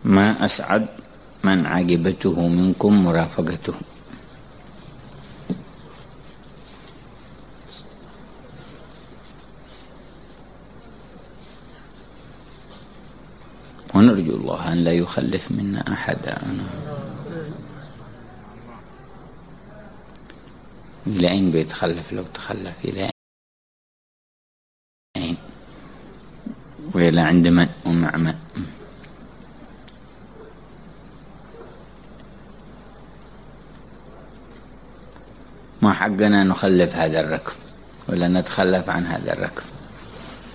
ما أسعد من عجبته منكم مرافقته. ونرجو الله أن لا يخلف منا أحدا. إلى أين بيتخلف؟ لو تخلف إلى أين؟ وإلى عند من ومع من؟ ما حقنا نخلف هذا الركب ولا نتخلف عن هذا الركب.